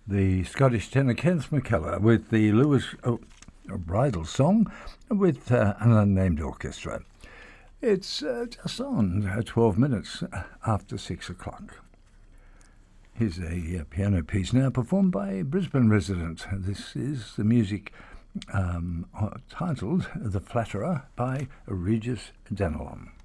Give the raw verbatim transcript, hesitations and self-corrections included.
the Scottish tenor Kenneth McKellar with the Lewis oh, Bridal Song with uh, an unnamed orchestra. It's uh, just on uh, twelve minutes after six o'clock. Here's a uh, piano piece now performed by a Brisbane resident. This is the music um, titled The Flatterer by Regis Danelon.